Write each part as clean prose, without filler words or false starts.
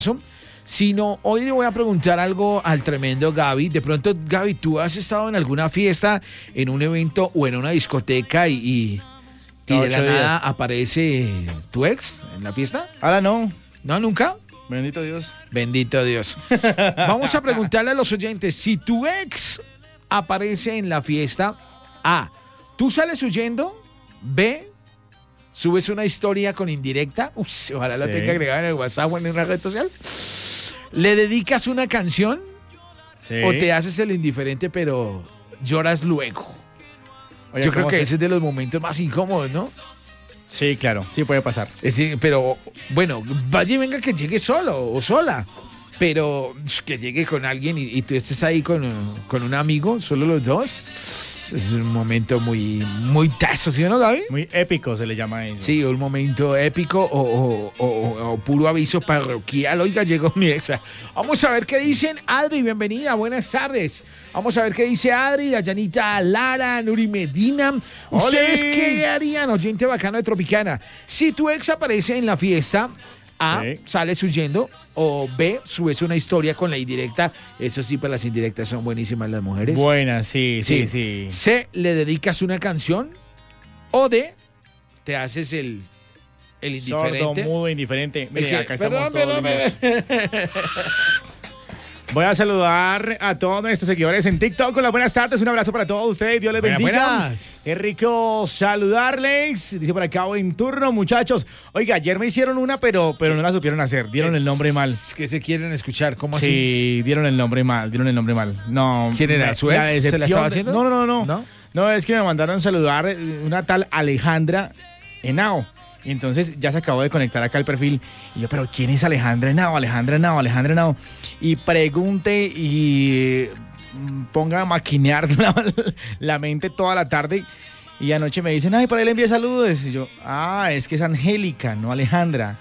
sino hoy le voy a preguntar algo al tremendo Gaby. De pronto, Gaby, ¿tú has estado en alguna fiesta, en un evento o en una discoteca y de la nada aparece tu ex en la fiesta? Ahora no. ¿No, nunca? Bendito Dios. Bendito Dios. Vamos a preguntarle a los oyentes, si tu ex aparece en la fiesta, A, ¿tú sales huyendo? B, ¿subes una historia con indirecta? Uf, ojalá la tenga agregada en el WhatsApp o en una red social. ¿Le dedicas una canción? Sí. ¿O te haces el indiferente pero lloras luego? Oye, Yo creo que se... ese es de los momentos más incómodos, ¿no? Sí, claro, sí puede pasar. Pero, bueno, vaya y venga que llegue solo o sola. Pero que llegue con alguien y tú estés ahí con un amigo, solo los dos. Es un momento muy teso, ¿sí o no, Gaby? Muy épico se le llama eso. Sí, un momento épico o puro aviso parroquial. Oiga, llegó mi ex. Vamos a ver qué dicen. Adri, bienvenida, buenas tardes. Vamos a ver qué dice Adri, Dayanita Lara, Nuri Medina. ¿Ustedes qué harían, oyente bacano de Tropicana? Si tu ex aparece en la fiesta, A, sales huyendo, o B, subes una historia con la indirecta. Eso sí, para las indirectas son buenísimas las mujeres. Buenas, sí. C, le dedicas una canción, o D, te haces el indiferente. Sordo, mudo, indiferente. Mire, acá estamos Perdón. Voy a saludar a todos nuestros seguidores en TikTok. Hola, buenas tardes, un abrazo para todos ustedes, Dios les bendiga. Buenas. Qué rico saludarles. Dice por acá, buen turno, muchachos. Oiga, ayer me hicieron una, pero no la supieron hacer. Dieron el nombre mal. ¿Qué se quieren escuchar? ¿Cómo así? Sí, dieron el nombre mal. No. ¿Quién era? ¿Su ex? ¿Se la estaba haciendo? No. No, es que me mandaron saludar una tal Alejandra Henao. Y entonces ya se acabó de conectar acá el perfil. Y yo, ¿pero quién es Alejandra Henao? Y pregunte y ponga a maquinear la mente toda la tarde. Y anoche me dicen, ay, por ahí le envié saludos. Y yo, es que es Angélica, no Alejandra.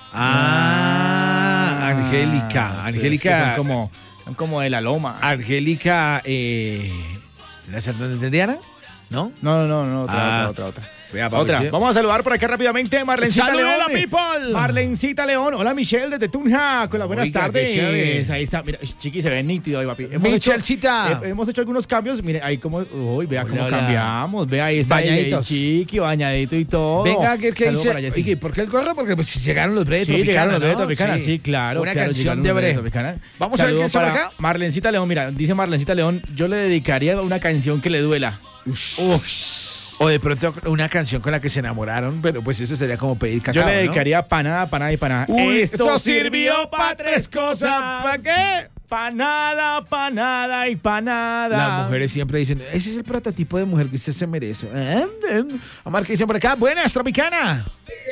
Angélica. Sí, Angélica. Son como de la loma. Angélica, ¿la santandereana? ¿No? No, otra. Otra. Vamos a saludar por acá rápidamente Marlencita León. ¡Hola, people! Marlencita León. Hola, Michelle desde Tunja. Con las buenas tardes. Ahí está. Mira, Chiqui se ve nítido ahí, papi. Michelcita. Hemos hecho algunos cambios. Mire, ahí como... Uy, vea cómo cambiamos. Vea, ahí está. Bañaditos. Chiqui, bañadito y todo. Venga, ¿qué dice? Oye, ¿por qué el gorro? Porque pues llegaron los breves Tropicana. Sí, llegaron los breves ¿no? Tropicana. Sí, claro. Una claro, canción de breve. Vamos a ver qué dice por acá. Marlencita León. Mira, dice Marlencita León, yo le dedicaría una canción que le duela. O de pronto una canción con la que se enamoraron, pero pues eso sería como pedir cacao, yo le dedicaría panada. Uy, esto sirvió para tres cosas. ¿Para qué? Panada y panada. Las mujeres siempre dicen, ese es el prototipo de mujer que usted se merece. Amar, ¿qué dicen por acá? Buenas, Tropicana.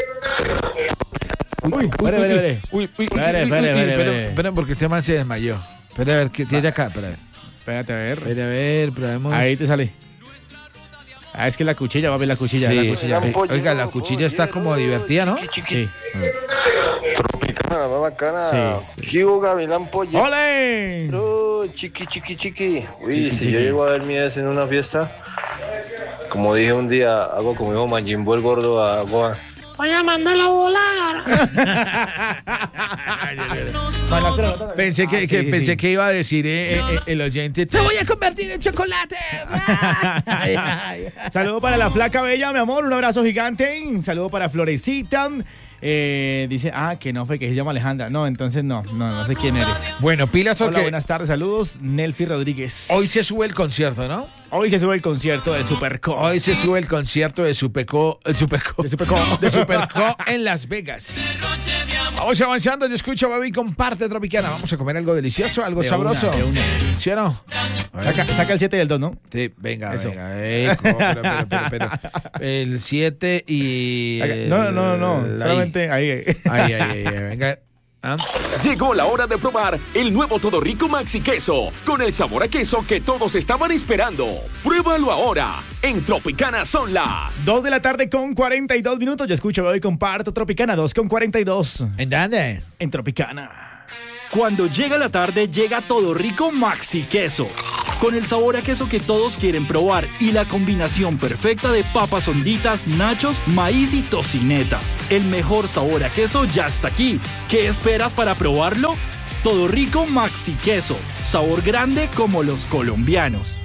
Espere. Espera, porque este man se desmayó. Espera, a ver, ¿qué tiene acá? Espérate, a ver. A ver, probemos. Ahí te sale. Es que la cuchilla, va a ver la cuchilla. Sí. La cuchilla. Oiga, la cuchilla está como divertida, ¿no? Sí. Tropicana, más bacana. Sí. Kigo Gavilán Pollo. ¡Ole! Chiqui. Uy, si yo llego a ver mi ex en una fiesta, como dije un día, hago como dijo Majimbo el gordo a Goa. Voy a mandarla a volar. Pensé que iba a decir el oyente, te voy a convertir en chocolate. Saludo para la flaca bella, mi amor, un abrazo gigante. Un saludo para Florecita. Dice, que no fue, que se llama Alejandra. No, entonces no sé quién eres. Bueno, pilas. Hola, buenas tardes, saludos. Nelfi Rodríguez. Hoy se sube el concierto, ¿no? Hoy se sube el concierto de Superco. Hoy se sube el concierto de Superco en Las Vegas. Vamos avanzando, yo escucho, baby, comparte Tropicana. Vamos a comer algo delicioso, algo sabroso. ¿Sí o no? Saca el 7 y el 2, ¿no? Sí, venga. Eso. Pero. El 7 y... No. Solamente ahí. Ahí, venga. Llegó la hora de probar el nuevo Todo Rico Maxi Queso, con el sabor a queso que todos estaban esperando. Pruébalo ahora. En Tropicana son las 2 de la tarde con 42 minutos. Yo escucho, hoy comparto Tropicana 2 con 42. ¿En dónde? En Tropicana. Cuando llega la tarde, llega Todo Rico Maxi Queso. con el sabor a queso que todos quieren probar y la combinación perfecta de papas honditas, nachos, maíz y tocineta. El mejor sabor a queso ya está aquí. ¿Qué esperas para probarlo? Todo Rico Maxi Queso, sabor grande como los colombianos.